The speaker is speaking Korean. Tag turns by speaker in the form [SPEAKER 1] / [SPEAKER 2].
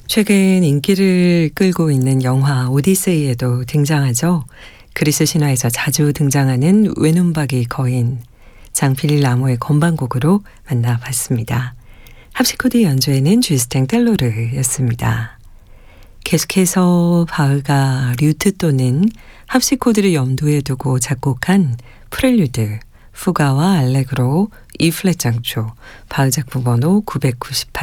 [SPEAKER 1] 최근 인기를 끌고 있는 영화 오디세이에도 등장하죠. 그리스 신화에서 자주 등장하는 외눈박이 거인 장필 라모의 건반곡으로 만나봤습니다. 합시코드 연주에는 주스탱 텔로르였습니다. 계속해서 바흐가 류트 또는 합시코드를 염두에 두고 작곡한 프렐류드, 푸가와 알레그로, E플랫 장조, 바흐 작품 번호 998